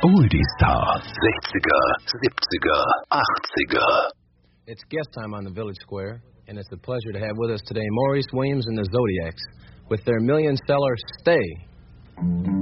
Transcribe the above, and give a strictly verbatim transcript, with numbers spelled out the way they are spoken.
Oldie Star. sechziger, siebziger, achtziger. It's guest time on the Village Square, and it's a pleasure to have with us today Maurice Williams and the Zodiacs with their million-seller Stay.